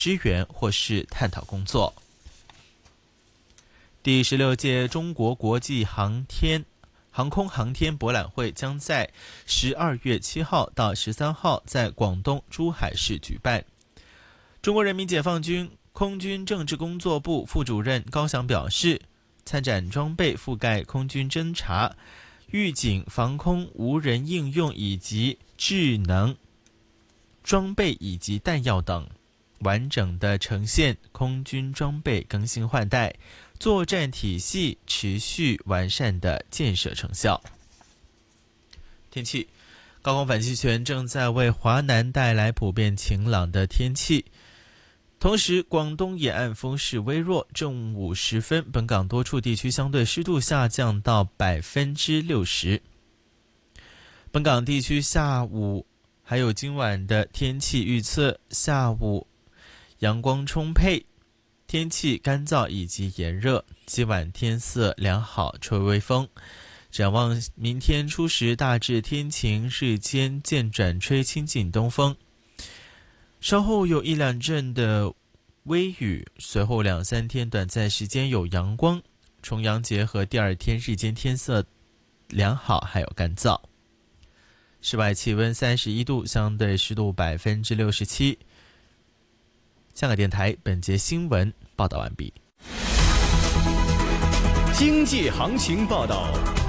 支援或是探讨工作。第16届中国国际航空航天博览会将在12月7号到13号在广东珠海市举办。中国人民解放军空军政治工作部副主任高翔表示，参展装备覆盖空军侦察、预警、防空、无人应用以及智能装备以及弹药等，完整的呈现空军装备更新换代、作战体系持续完善的建设成效。天气，高空反气旋正在为华南带来普遍晴朗的天气，同时广东沿岸风势微弱。正午时分，本港多处地区相对湿度下降到60%。本港地区下午还有今晚的天气预测，下午阳光充沛，天气干燥以及炎热，今晚天色良好，吹微风。展望明天初时大致天晴，日间渐转吹清劲东风，稍后有一两阵的微雨，随后2-3天短暂时间有阳光。重阳节和第2天日间天色良好，还有干燥。室外气温31度，相对湿度67%。香港电台本节新闻报道完毕。 经济行情报道。